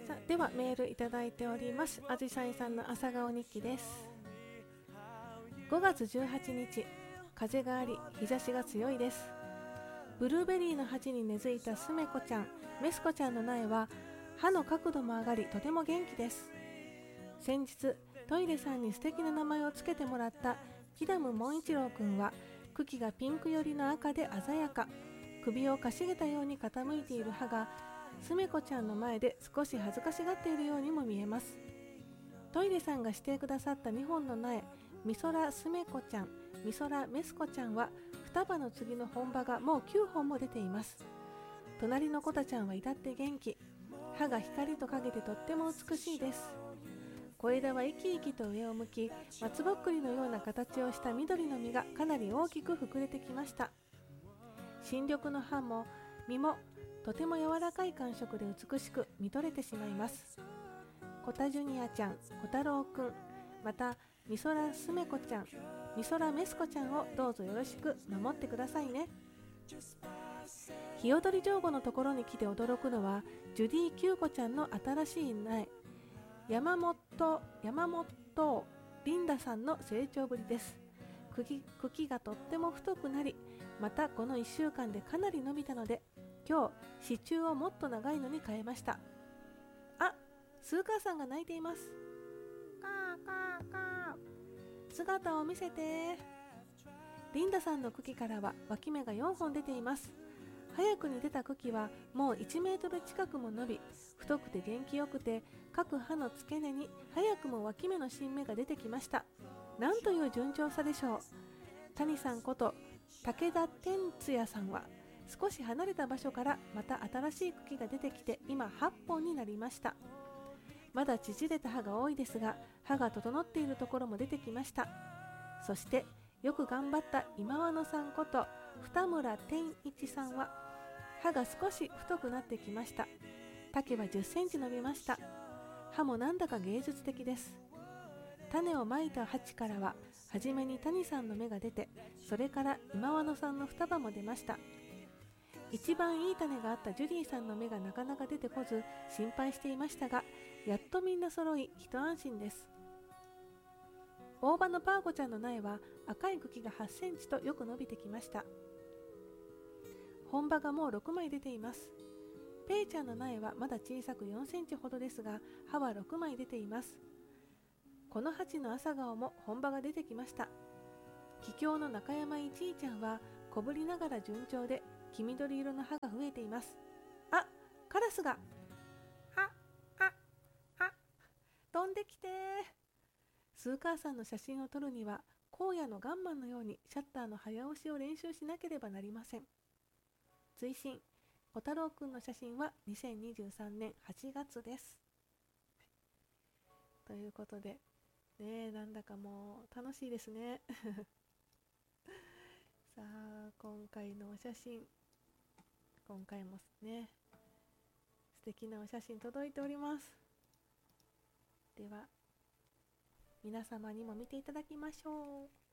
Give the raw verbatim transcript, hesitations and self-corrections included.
さあではメールいただいております。あじさいさんの朝顔日記です。ごがつじゅうはちにち、風があり日差しが強いです。ブルーベリーの鉢に根付いたスメコちゃん、メスコちゃんの苗は葉の角度も上がりとても元気です。先日トイレさんに素敵な名前をつけてもらったキダムモンイチロウくんは茎がピンク寄りの赤で鮮やか、首をかしげたように傾いている葉がスメコちゃんの前で少し恥ずかしがっているようにも見えます。トイレさんが指定くださったにほんの苗、ミソラスメコちゃん、ミソラメスコちゃんは双葉の次の本葉がもうきゅうほんも出ています。隣のコタちゃんは至って元気、葉が光と影でとっても美しいです。小枝は生き生きと上を向き、松ぼっくりのような形をした緑の実がかなり大きく膨れてきました。新緑の葉も実もとても柔らかい感触で美しく見とれてしまいます。コタジュニアちゃん、コタロウくん、またミソラスメコちゃん、ミソラメスコちゃんをどうぞよろしく守ってくださいね。日踊り上手のところに来て驚くのはジュディ・キューコちゃんの新しい苗、山本山本リンダさんの成長ぶりです。茎、茎がとっても太くなり、またこのいっしゅうかんでかなり伸びたので、今日支柱をもっと長いのに変えました。あ、スーカーさんが鳴いています。カーカーカー、姿を見せて。リンダさんの茎からは脇芽がよんほん出ています。早くに出た茎はもういちメートル近くも伸び、太くて元気よくて、各葉の付け根に早くも脇芽の新芽が出てきました。なんという順調さでしょう。谷さんこと武田天津也さんは少し離れた場所からまた新しい茎が出てきて、今はっぽんになりました。まだ縮れた葉が多いですが、葉が整っているところも出てきました。そしてよく頑張った今和野さんこと二村天一さんは葉が少し太くなってきました。丈はじゅっセンチ伸びました。葉もなんだか芸術的です。種をまいた鉢からははじめに谷さんの芽が出て、それから今和野さんの双葉も出ました。一番いい種があったジュディさんの芽がなかなか出てこず心配していましたが、やっとみんな揃い一安心です。大葉のパーゴちゃんの苗は赤い茎がはちセンチとよく伸びてきました。本葉がもうろくまい出ています。ペイちゃんの苗はまだ小さくよんセンチほどですが、葉はろくまい出ています。この鉢の朝顔も本葉が出てきました。桔梗の中山いちいちゃんは小ぶりながら順調で黄緑色の葉が増えています。あ、カラスがあああ飛んできて。スーカーさんの写真を撮るには荒野のガンマンのようにシャッターの早押しを練習しなければなりません。追伸、小太郎くんの写真はにせんにじゅうさんねんはちがつです。ということでねえ、なんだかもう楽しいですねさあ今回のお写真、今回もね素敵なお写真届いております。では皆様にも見ていただきましょう。